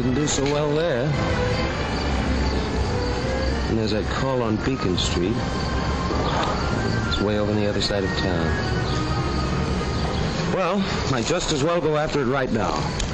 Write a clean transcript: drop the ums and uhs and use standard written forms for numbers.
Didn't do so well there. And there's that call on Beacon Street. It's way over on the other side of town. Well, might just as well go after it right now.